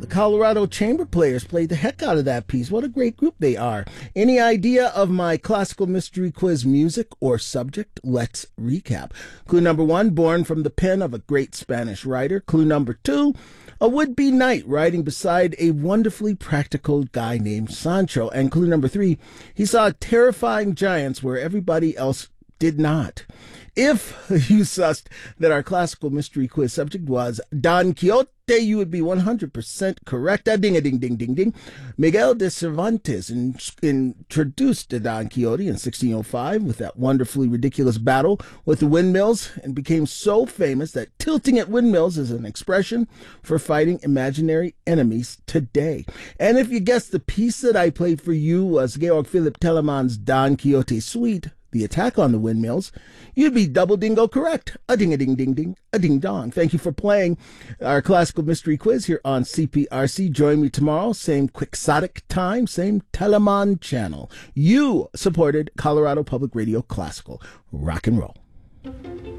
The Colorado Chamber Players played the heck out of that piece. What a great group they are. Any idea of my classical mystery quiz music or subject? Let's recap. Clue number 1, born from the pen of a great Spanish writer. Clue number 2, a would-be knight riding beside a wonderfully practical guy named Sancho. And clue number 3, he saw terrifying giants where everybody else did not. If you sussed that our classical mystery quiz subject was Don Quixote, you would be 100% correct. Ding-a-ding-ding-ding-ding. Miguel de Cervantes introduced Don Quixote in 1605 with that wonderfully ridiculous battle with the windmills and became so famous that tilting at windmills is an expression for fighting imaginary enemies today. And if you guessed the piece that I played for you was Georg Philipp Telemann's Don Quixote Suite, The Attack on the Windmills, you'd be double dingo correct. A ding-a-ding-ding-ding, a ding-dong. Thank you for playing our classical mystery quiz here on CPRC. Join me tomorrow, same quixotic time, same Telemann channel. You supported Colorado Public Radio Classical. Rock and roll.